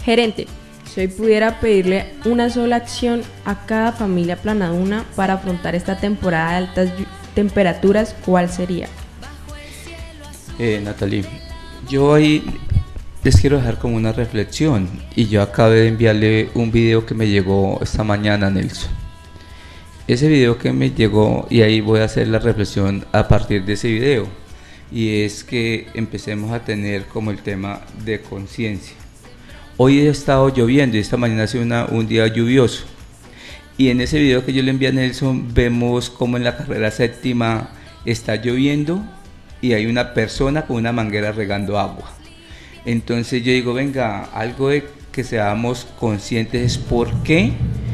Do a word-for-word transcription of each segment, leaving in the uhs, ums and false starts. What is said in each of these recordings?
Gerente, si hoy pudiera pedirle una sola acción a cada familia planaduna para afrontar esta temporada de altas llu- temperaturas, ¿cuál sería? Eh, Natalie, yo hoy les quiero dejar como una reflexión y yo acabé de enviarle un video que me llegó esta mañana a Nelson. Ese video que me llegó, y ahí voy a hacer la reflexión a partir de ese video, y es que empecemos a tener como el tema de conciencia. Hoy ha estado lloviendo y esta mañana ha sido una, un día lluvioso, y en ese video que yo le envié a Nelson vemos como en la carrera séptima está lloviendo y hay una persona con una manguera regando agua. Entonces yo digo, venga, algo de que seamos conscientes es por qué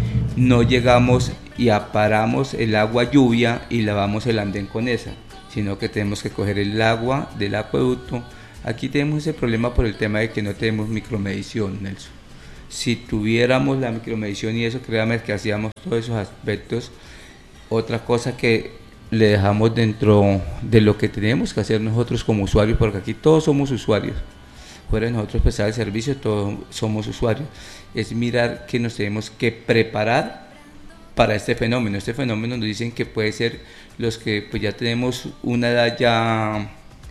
no llegamos y aparamos el agua lluvia y lavamos el andén con esa, sino que tenemos que coger el agua del acueducto. Aquí tenemos ese problema por el tema de que no tenemos micromedición, Nelson. Si tuviéramos la micromedición y eso, créame que hacíamos todos esos aspectos. Otra cosa que le dejamos dentro de lo que tenemos que hacer nosotros como usuarios, porque aquí todos somos usuarios. Fuera de nosotros prestar el servicio, todos somos usuarios. Es mirar que nos tenemos que preparar para este fenómeno. Este fenómeno nos dicen que puede ser los que pues ya tenemos una edad ya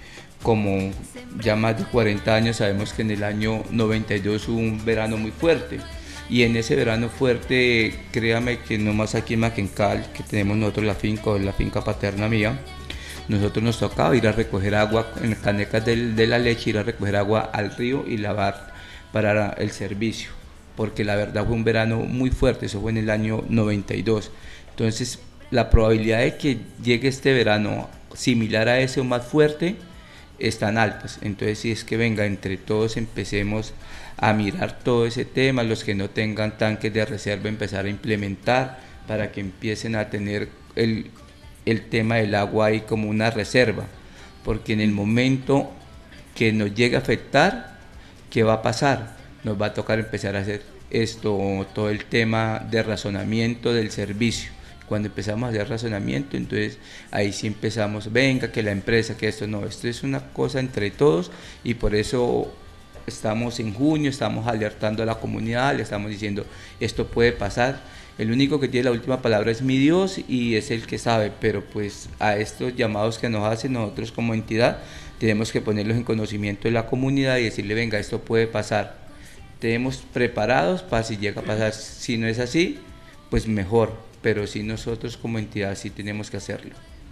como ya más de cuarenta años. Sabemos que en el año noventa y dos hubo un verano muy fuerte, y en ese verano fuerte, créame que no más aquí en Maquencal, que tenemos nosotros la finca, o la finca paterna mía, nosotros nos tocaba ir a recoger agua en canecas de, de la leche, ir a recoger agua al río y lavar para el servicio, porque la verdad fue un verano muy fuerte. Eso fue en el año noventa y dos. Entonces la probabilidad de que llegue este verano similar a ese o más fuerte están altas. Entonces, si es que venga, entre todos empecemos a mirar todo ese tema. Los que no tengan tanques de reserva, empezar a implementar para que empiecen a tener el, el tema del agua ahí como una reserva, porque en el momento que nos llegue a afectar, ¿qué va a pasar? Nos va a tocar empezar a hacer esto, todo el tema de razonamiento del servicio. Cuando empezamos a hacer razonamiento, entonces ahí sí empezamos, venga, que la empresa, que esto no, esto es una cosa entre todos, y por eso estamos en junio, estamos alertando a la comunidad, le estamos diciendo, esto puede pasar. El único que tiene la última palabra es mi Dios y es el que sabe, pero pues a estos llamados que nos hacen nosotros como entidad, tenemos que ponerlos en conocimiento de la comunidad y decirle, venga, esto puede pasar. Tenemos preparados para si llega a pasar. Si no es así, pues mejor, pero si nosotros como entidad sí tenemos que hacerlo.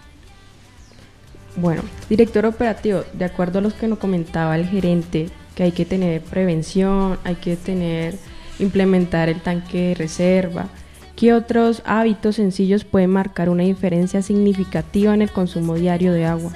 Bueno, director operativo, de acuerdo a lo que nos comentaba el gerente, que hay que tener prevención, hay que tener, implementar el tanque de reserva, ¿qué otros hábitos sencillos pueden marcar una diferencia significativa en el consumo diario de agua?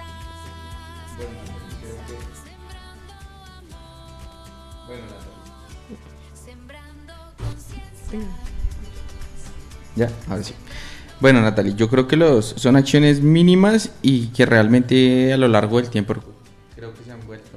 Ya, ahora sí. Bueno, Natalie, yo creo que los son acciones mínimas y que realmente a lo largo del tiempo creo que se han vuelto.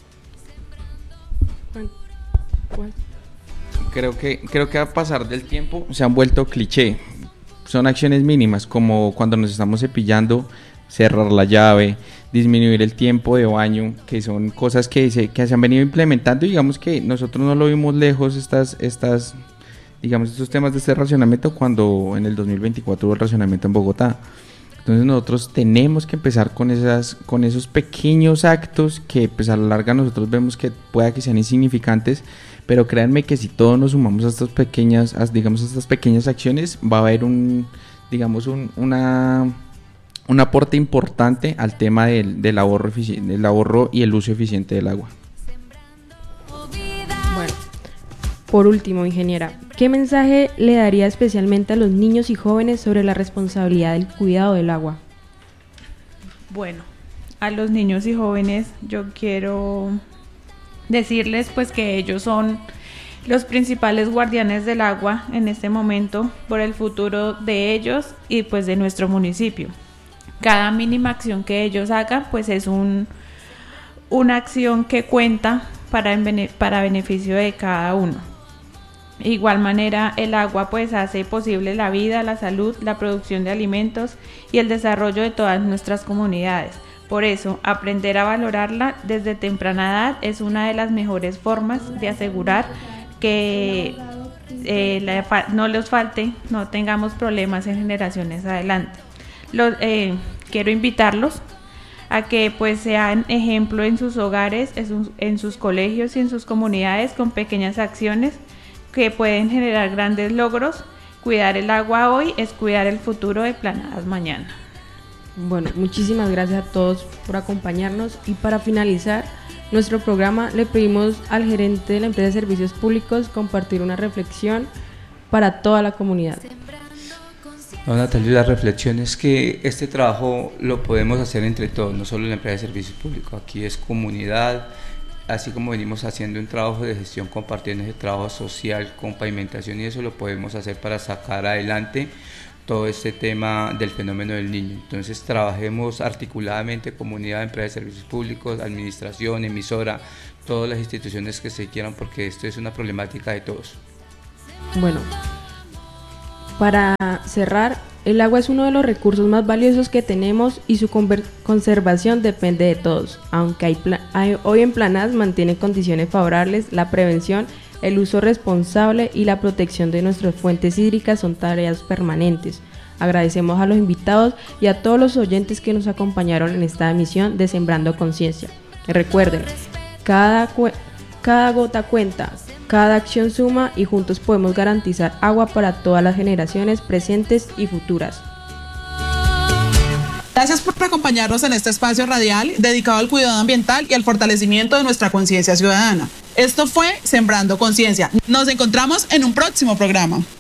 ¿Cuál? Creo que creo que a pasar del tiempo se han vuelto cliché. Son acciones mínimas, como cuando nos estamos cepillando, cerrar la llave, disminuir el tiempo de baño, que son cosas que se que se han venido implementando. Digamos que nosotros no lo vimos lejos estas estas digamos, estos temas de este racionamiento cuando en el dos mil veinticuatro hubo el racionamiento en Bogotá. Entonces nosotros tenemos que empezar con esas, con esos pequeños actos que pues a la larga nosotros vemos que pueda que sean insignificantes, pero créanme que si todos nos sumamos a estas pequeñas, a, digamos, a estas pequeñas acciones, va a haber un, digamos, un, una, un aporte importante al tema del, del ahorro eficiente, del ahorro y el uso eficiente del agua. Bueno, por último, ingeniera, ¿qué mensaje le daría especialmente a los niños y jóvenes sobre la responsabilidad del cuidado del agua? Bueno, a los niños y jóvenes yo quiero decirles pues que ellos son los principales guardianes del agua en este momento por el futuro de ellos y pues de nuestro municipio. Cada mínima acción que ellos hagan pues es un, una acción que cuenta para, en bene, para beneficio de cada uno. De igual manera, el agua pues hace posible la vida, la salud, la producción de alimentos y el desarrollo de todas nuestras comunidades. Por eso, aprender a valorarla desde temprana edad es una de las mejores formas de asegurar que eh, la, no les falte, no tengamos problemas en generaciones adelante. Los, eh, quiero invitarlos a que pues sean ejemplo en sus hogares, en sus, en sus colegios y en sus comunidades con pequeñas acciones que pueden generar grandes logros. Cuidar el agua hoy es cuidar el futuro de Planadas mañana. Bueno, muchísimas gracias a todos por acompañarnos, y para finalizar nuestro programa le pedimos al gerente de la empresa de servicios públicos compartir una reflexión para toda la comunidad. No, Natalia, la reflexión es que este trabajo lo podemos hacer entre todos, no solo la empresa de servicios públicos, aquí es comunidad, así como venimos haciendo un trabajo de gestión compartiendo ese trabajo social con pavimentación, y eso lo podemos hacer para sacar adelante todo este tema del fenómeno del niño. Entonces trabajemos articuladamente, comunidad, empresa de servicios públicos, administración, emisora, todas las instituciones que se quieran, porque esto es una problemática de todos. Bueno, para cerrar, el agua es uno de los recursos más valiosos que tenemos y su conservación depende de todos. Aunque hay, hay hoy en Planadas mantiene condiciones favorables, la prevención, el uso responsable y la protección de nuestras fuentes hídricas son tareas permanentes. Agradecemos a los invitados y a todos los oyentes que nos acompañaron en esta emisión de Sembrando Conciencia. Recuerden, cada, cada gota cuenta, cada acción suma, y juntos podemos garantizar agua para todas las generaciones presentes y futuras. Gracias por acompañarnos en este espacio radial dedicado al cuidado ambiental y al fortalecimiento de nuestra conciencia ciudadana. Esto fue Sembrando Conciencia. Nos encontramos en un próximo programa.